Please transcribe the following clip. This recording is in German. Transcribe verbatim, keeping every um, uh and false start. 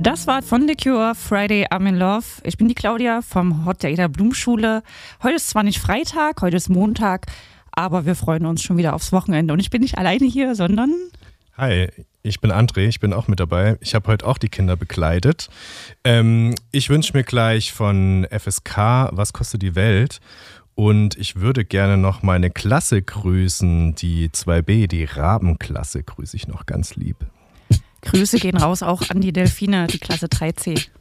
Das war von The Cure, Friday I'm in Love. Ich bin die Claudia vom Hot Data Blumschule. Heute ist zwar nicht Freitag, heute ist Montag, aber wir freuen uns schon wieder aufs Wochenende. Und ich bin nicht alleine hier, sondern... Hi, ich bin André, ich bin auch mit dabei. Ich habe heute auch die Kinder begleitet. Ähm, ich wünsche mir gleich von F S K, was kostet die Welt? Und ich würde gerne noch meine Klasse grüßen, die zwei B, die Rabenklasse grüße ich noch ganz lieb. Grüße gehen raus auch an die Delfine, die Klasse drei C.